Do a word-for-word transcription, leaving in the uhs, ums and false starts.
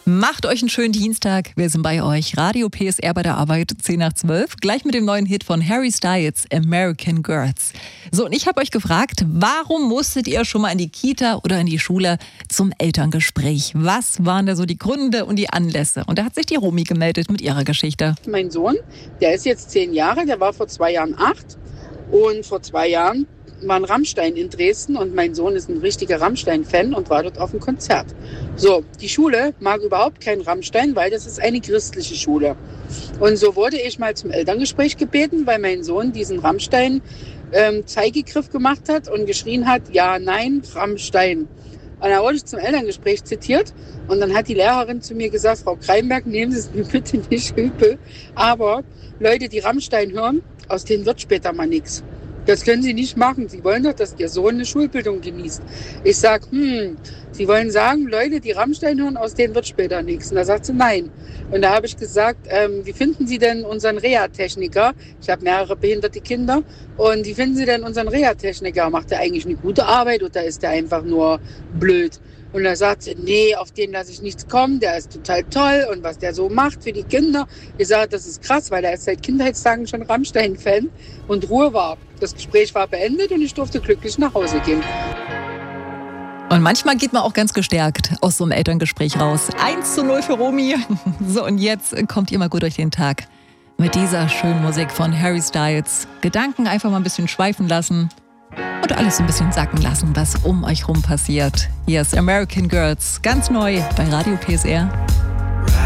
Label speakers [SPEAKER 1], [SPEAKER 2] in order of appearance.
[SPEAKER 1] Macht euch einen schönen Dienstag. Wir sind bei euch. Radio P S R bei der Arbeit, zehn nach zwölf. Gleich mit dem neuen Hit von Harry Styles, American Girls. So, und ich habe euch gefragt, warum musstet ihr schon mal in die Kita oder in die Schule zum Elterngespräch? Was waren da so die Gründe und die Anlässe? Und da hat sich die Romy gemeldet mit ihrer Geschichte.
[SPEAKER 2] Mein Sohn, der ist jetzt zehn Jahre, der war vor zwei Jahren acht. Und vor zwei Jahren war ein Rammstein in Dresden und mein Sohn ist ein richtiger Rammstein-Fan und war dort auf dem Konzert. So, die Schule mag überhaupt keinen Rammstein, weil das ist eine christliche Schule. Und so wurde ich mal zum Elterngespräch gebeten, weil mein Sohn diesen Rammstein-Zeigegriff ähm, gemacht hat und geschrien hat, ja, nein, Rammstein. Und da wurde ich zum Elterngespräch zitiert und dann hat die Lehrerin zu mir gesagt, Frau Kreinberg, nehmen Sie es mir bitte nicht übel, aber Leute, die Rammstein hören, aus denen wird später mal nichts. Das können Sie nicht machen. Sie wollen doch, dass Ihr Sohn eine Schulbildung genießt. Ich sage, hm, Sie wollen sagen, Leute, die Rammstein hören, aus denen wird später nichts. Und da sagt sie, nein. Und da habe ich gesagt, ähm, wie finden Sie denn unseren Reha-Techniker? Ich habe mehrere behinderte Kinder. Und wie finden Sie denn unseren Reha-Techniker? Macht er eigentlich eine gute Arbeit oder ist er einfach nur blöd? Und da sagt sie, nee, auf den lasse ich nichts kommen, der ist total toll und was der so macht für die Kinder. Ich sage, das ist krass, weil der ist seit Kindheitstagen schon Rammstein-Fan und Ruhe war. Das Gespräch war beendet und ich durfte glücklich nach Hause gehen.
[SPEAKER 1] Und manchmal geht man auch ganz gestärkt aus so einem Elterngespräch raus. eins zu null für Romy. So, und jetzt kommt ihr mal gut durch den Tag mit dieser schönen Musik von Harry Styles. Gedanken einfach mal ein bisschen schweifen lassen. Und alles ein bisschen sacken lassen, was um euch rum passiert. Hier ist American Girls, ganz neu bei Radio P S R.